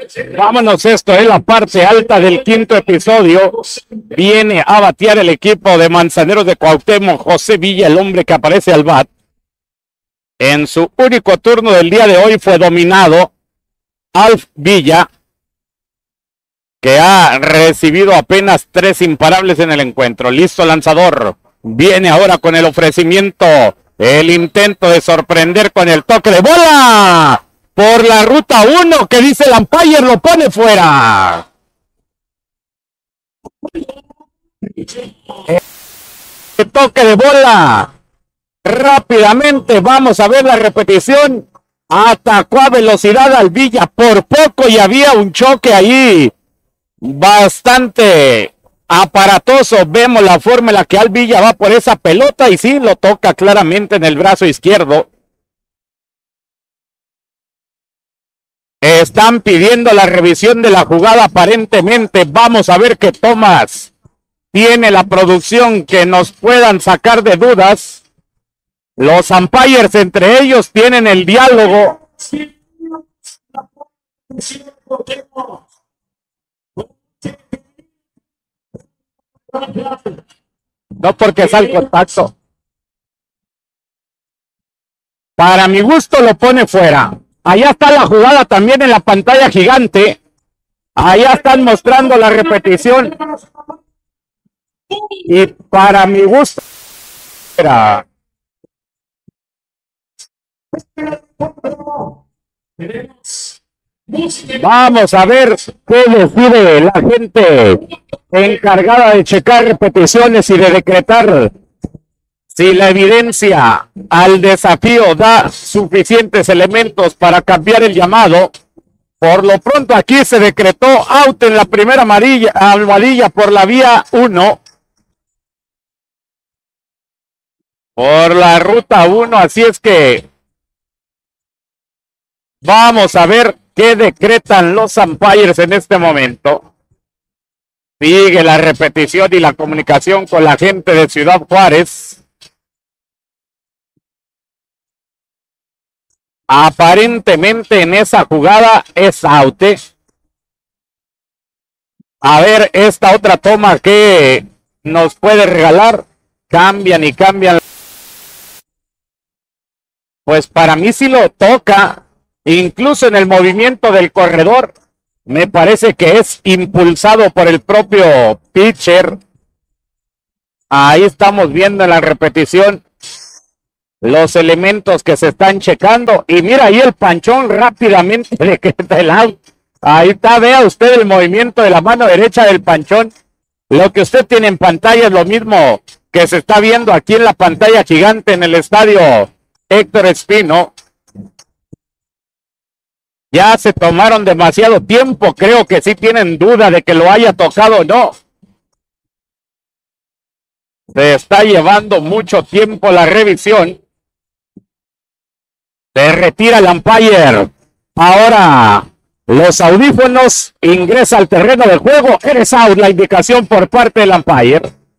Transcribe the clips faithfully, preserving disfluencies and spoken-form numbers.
Vámonos, esto es la parte alta del quinto episodio. Viene a batear el equipo de Manzaneros de Cuauhtémoc, José Villa, el hombre que aparece al bat. En su único turno del día de hoy fue dominado Alf Villa, que ha recibido apenas tres imparables en el encuentro. Listo lanzador. Viene ahora con el ofrecimiento. El intento de sorprender con el toque de bola. Por la ruta uno, que dice el umpire, lo pone fuera. El toque de bola. Rápidamente vamos a ver la repetición. Atacó a velocidad al Villa por poco y había un choque ahí bastante aparatoso. Vemos la forma en la que Al Villa va por esa pelota y sí, lo toca claramente en el brazo izquierdo. Están pidiendo la revisión de la jugada aparentemente. Vamos a ver qué tomas tiene la producción que nos puedan sacar de dudas. Los umpires entre ellos tienen el diálogo. No porque es al contacto. Para mi gusto lo pone fuera. Allá está la jugada también en la pantalla gigante. Allá están mostrando la repetición. Y para mi gusto era. Vamos a ver qué decide la gente encargada de checar repeticiones y de decretar si la evidencia al desafío da suficientes elementos para cambiar el llamado. Por lo pronto aquí se decretó out en la primera amarilla, amarilla por la vía uno. Por la ruta uno, así es que vamos a ver qué decretan los umpires en este momento. Sigue la repetición y la comunicación con la gente de Ciudad Juárez. Aparentemente en esa jugada es out. A ver esta otra toma que nos puede regalar. Cambian y cambian. Pues para mí sí lo toca. Incluso en el movimiento del corredor. Me parece que es impulsado por el propio pitcher. Ahí estamos viendo en la repetición los elementos que se están checando. Y mira ahí el panchón rápidamente decreta el out. Ahí está, vea usted el movimiento de la mano derecha del panchón. Lo que usted tiene en pantalla es lo mismo que se está viendo aquí en la pantalla gigante en el estadio Héctor Espino. Ya se tomaron demasiado tiempo. Creo que sí tienen duda de que lo haya tocado o no. Se está llevando mucho tiempo la revisión. Se retira el umpire. Ahora los audífonos, ingresa al terreno del juego. Eres out, la indicación por parte del umpire.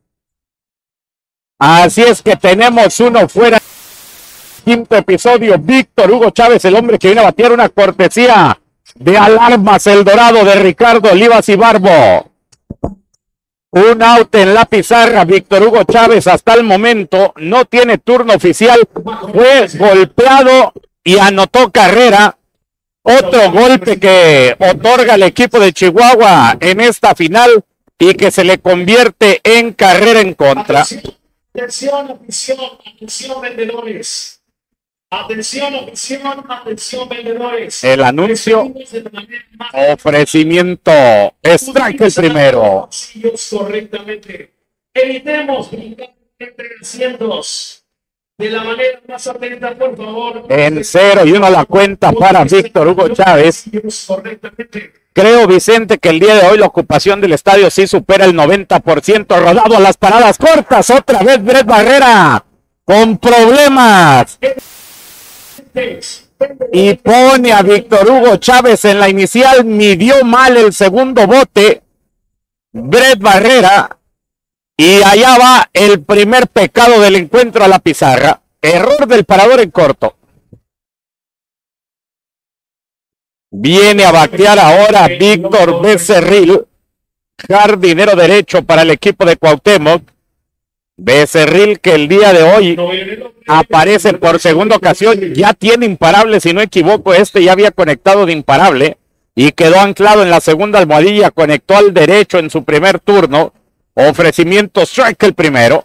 Así es que tenemos uno fuera. Quinto episodio, Víctor Hugo Chávez, el hombre que viene a batear una cortesía de Alarmas El Dorado de Ricardo Olivas y Barbo. Un out en la pizarra. Víctor Hugo Chávez hasta el momento no tiene turno oficial. Fue golpeado y anotó carrera. Otro golpe que otorga el equipo de Chihuahua en esta final y que se le convierte en carrera en contra. Atención, atención, atención, vendedores. Atención, atención, atención, vendedores. El anuncio, ofrecimiento, strike el primero. Correctamente. Evitemos entre asientos de la manera más atenta, por favor. En cero y uno la cuenta para Víctor Hugo Chávez. Creo, Vicente, que el día de hoy la ocupación del estadio sí supera el noventa por ciento. Rodado a las paradas cortas. Otra vez Brett Barrera con problemas. Y pone a Víctor Hugo Chávez en la inicial. Midió mal el segundo bote Brett Barrera. Y allá va el primer pecado del encuentro a la pizarra. Error del parador en corto. Viene a batear ahora Víctor Becerril, jardinero derecho para el equipo de Cuauhtémoc. Becerril, que el día de hoy aparece por segunda ocasión, ya tiene imparable, si no equivoco, este ya había conectado de imparable y quedó anclado en la segunda almohadilla, conectó al derecho en su primer turno, ofrecimiento strike el primero.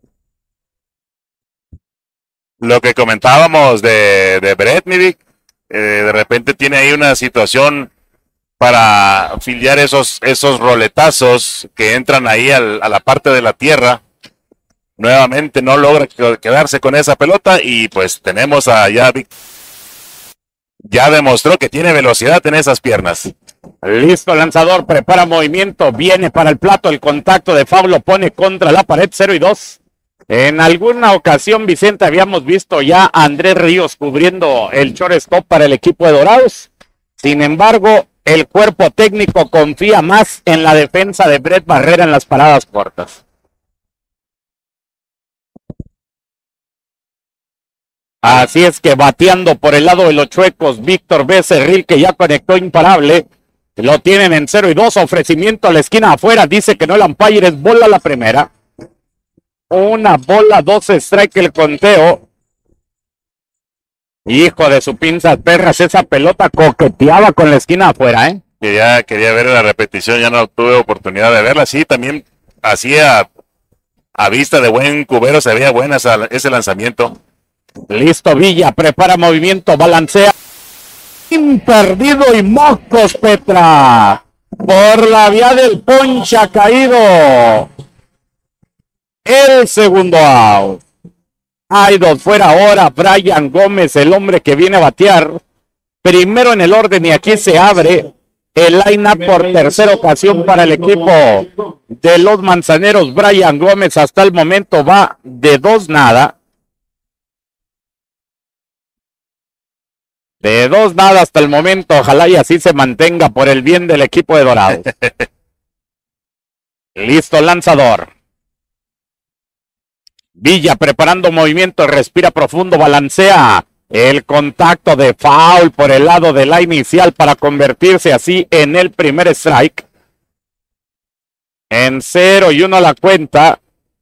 Lo que comentábamos de, de Brett, Mivic, eh, de repente tiene ahí una situación para filiar esos, esos roletazos que entran ahí al, a la parte de la tierra. Nuevamente no logra quedarse con esa pelota y pues tenemos a ya Vic, ya demostró que tiene velocidad en esas piernas. Listo, lanzador, prepara movimiento, viene para el plato, el contacto de foul lo pone contra la pared, cero y dos. En alguna ocasión, Vicente, habíamos visto ya a Andrés Ríos cubriendo el shortstop para el equipo de Dorados. Sin embargo, el cuerpo técnico confía más en la defensa de Brett Barrera en las paradas cortas. Así es que bateando por el lado de los chuecos, Víctor Becerril, que ya conectó imparable, lo tienen en cero y dos, ofrecimiento a la esquina afuera, dice que no el umpire, es bola la primera. Una bola, dos strike el conteo. Hijo de su pinzas perras, esa pelota coqueteaba con la esquina afuera, ¿eh? Quería, quería ver la repetición, ya no tuve oportunidad de verla, sí, también hacía a vista de buen cubero, se veía buena esa, ese lanzamiento. Listo, Villa, prepara movimiento, balancea. Imperdido y mocos, Petra. Por la vía del ponche ha caído el segundo out. Hay dos fuera ahora. Brian Gómez, el hombre que viene a batear. Primero en el orden y aquí se abre el line-up por tercera ocasión para el equipo de los Manzaneros. Brian Gómez hasta el momento va de dos nada. De dos nada hasta el momento, ojalá y así se mantenga por el bien del equipo de Dorados. Listo, lanzador. Villa preparando movimiento, respira profundo, balancea. El contacto de foul por el lado de la inicial para convertirse así en el primer strike. En cero y uno la cuenta.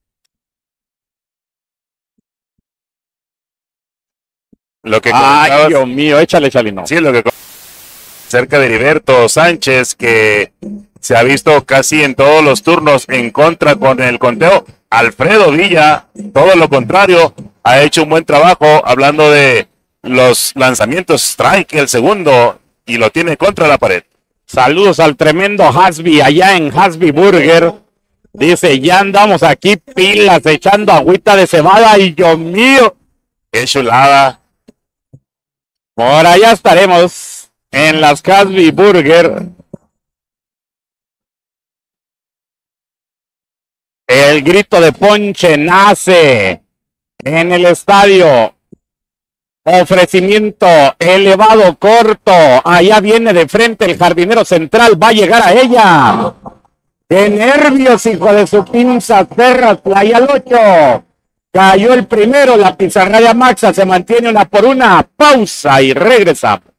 Lo que Ay, Dios mío, échale, Chalino. Sí, lo que cerca de Heriberto Sánchez, que se ha visto casi en todos los turnos en contra con el conteo. Alfredo Villa, todo lo contrario, ha hecho un buen trabajo hablando de los lanzamientos strike, el segundo, y lo tiene contra la pared. Saludos al tremendo Hasby allá en Hasby Burger. Dice, ya andamos aquí pilas echando agüita de cebada y Dios mío. Qué chulada. Por allá estaremos en las Hasby Burger. El grito de ponche nace en el estadio. Ofrecimiento elevado, corto. Allá viene de frente el jardinero central. Va a llegar a ella. ¡Qué nervios, hijo de su pinza! Perras, playa al ocho. Cayó el primero. La pizarra de Maxa se mantiene una por una. Pausa y regresamos.